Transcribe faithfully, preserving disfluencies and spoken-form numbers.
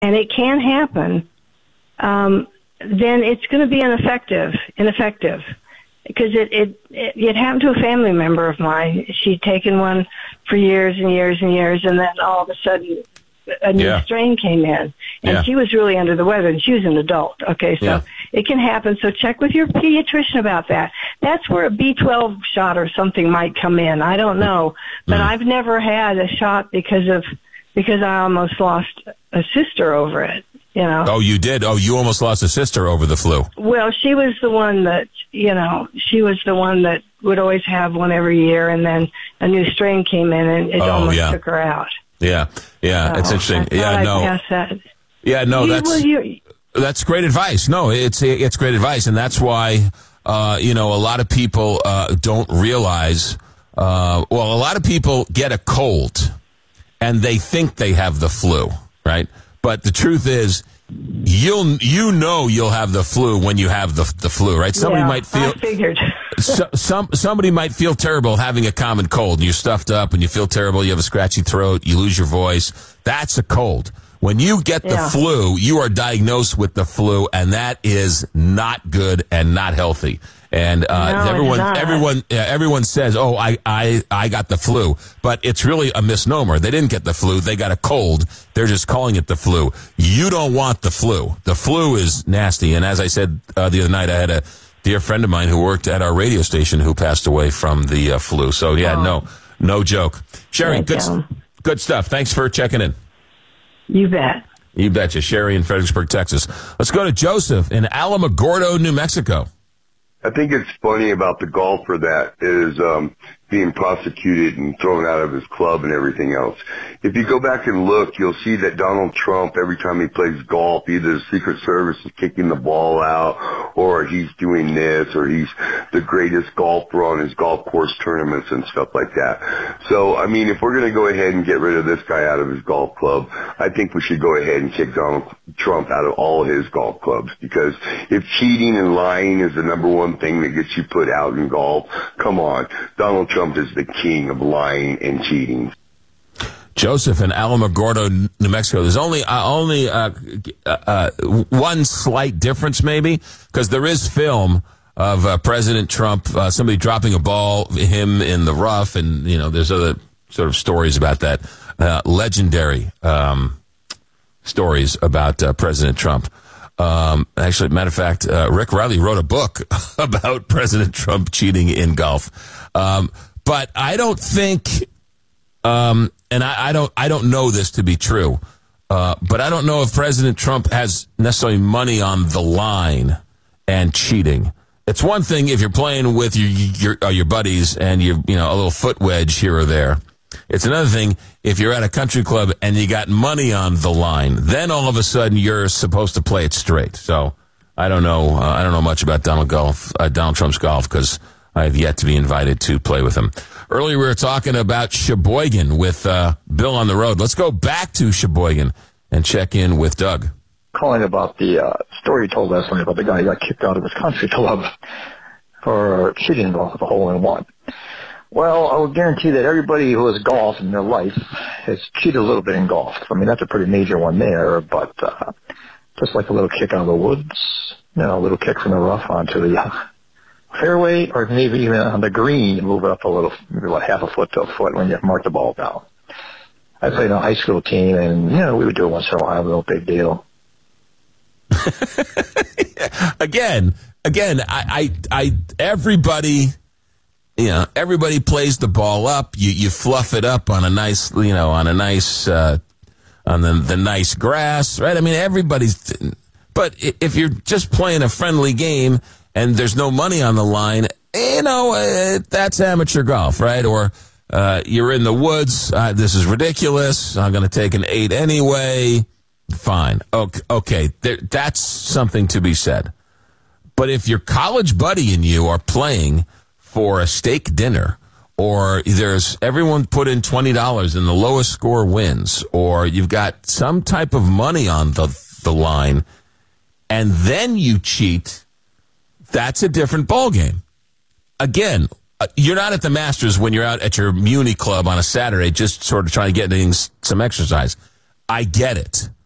and it can happen, um, then it's going to be ineffective, ineffective. Because it, it, it, it happened to a family member of mine. She'd taken one for years and years and years, and then all of a sudden a new yeah. strain came in. And yeah. she was really under the weather, and she was an adult. Okay, so yeah. it can happen. So check with your pediatrician about that. That's where a B twelve shot or something might come in. I don't know. But mm. I've never had a shot because of because I almost lost a sister over it. You know. Oh, you did? Oh, you almost lost a sister over the flu. Well, she was the one that, you know, she was the one that would always have one every year, and then a new strain came in, and it oh, almost yeah. took her out. Yeah, yeah, so it's interesting. I yeah, I'd no. pass that. Yeah, no, you, that's well, you, that's great advice. No, it's it's great advice, and that's why uh, you know, a lot of people uh, don't realize. Uh, well, a lot of people get a cold, and they think they have the flu, right? But the truth is, you'll you know you'll have the flu when you have the the flu, right? Somebody yeah, might feel. I figured. so, some somebody might feel terrible having a common cold, and you're stuffed up, and you feel terrible. You have a scratchy throat. You lose your voice. That's a cold. When you get the yeah. flu, you are diagnosed with the flu, and that is not good and not healthy. And uh, no, everyone, it's not. everyone, uh, everyone says, "Oh, I, I, I got the flu," but it's really a misnomer. They didn't get the flu; they got a cold. They're just calling it the flu. You don't want the flu. The flu is nasty. And as I said uh, the other night, I had a dear friend of mine who worked at our radio station who passed away from the uh, flu. So yeah, oh. no, no joke. Sherry, Thank good, you. good stuff. Thanks for checking in. You bet. You betcha. Sherry in Fredericksburg, Texas. Let's go to Joseph in Alamogordo, New Mexico. I think it's funny about the golfer that is um, being prosecuted and thrown out of his club and everything else. If you go back and look, you'll see that Donald Trump, every time he plays golf, either the Secret Service is kicking the ball out, or he's doing this, or he's the greatest golfer on his golf course tournaments and stuff like that. So, I mean, if we're going to go ahead and get rid of this guy out of his golf club, I think we should go ahead and kick Donald Trump out of all his golf clubs, because if cheating and lying is the number one thing that gets you put out in golf, come on. Donald Trump is the king of lying and cheating. Joseph in Alamogordo, New Mexico. There's only uh, only uh, uh, one slight difference, maybe, because there is film of uh, President Trump, uh, somebody dropping a ball, him in the rough, and you know, there's other sort of stories about that. Uh, legendary um, stories about uh, President Trump. Um, actually, matter of fact, uh, Rick Riley wrote a book about President Trump cheating in golf. Um, but I don't think, um, and I, I don't, I don't know this to be true, uh, but I don't know if President Trump has necessarily money on the line and cheating. It's one thing if you're playing with your your, uh, your buddies and you you know a little foot wedge here or there. It's another thing if you're at a country club and you got money on the line. Then all of a sudden you're supposed to play it straight. So I don't know. Uh, I don't know much about Donald golf, uh, Donald Trump's golf, because I have yet to be invited to play with him. Earlier we were talking about Sheboygan with uh, Bill on the road. Let's go back to Sheboygan and check in with Doug. Calling about the uh, story you told last night about the guy who got kicked out of his country club for cheating golf with a hole-in-one. Well, I would guarantee that everybody who has golfed in their life has cheated a little bit in golf. I mean, that's a pretty major one there, but uh, just like a little kick out of the woods, you know, a little kick from the rough onto the uh, fairway, or maybe even on the green, you move it up a little, maybe about half a foot to a foot when you mark the ball down. I played on a high school team, and, you know, we would do it once in a while, no big deal. again, again, I, I, I, everybody... You know, everybody plays the ball up. You you fluff it up on a nice, you know, on a nice, uh, on the the nice grass, right? I mean, everybody's. But if you're just playing a friendly game and there's no money on the line, you know, uh, that's amateur golf, right? Or uh, you're in the woods. Uh, this is ridiculous. I'm going to take an eight anyway. Fine. Okay, okay. There, that's something to be said. But if your college buddy and you are playing for a steak dinner, or there's everyone put in twenty dollars and the lowest score wins, or you've got some type of money on the, the line, and then you cheat, that's a different ballgame. Again, you're not at the Masters when you're out at your Muni club on a Saturday just sort of trying to get some exercise. I get it.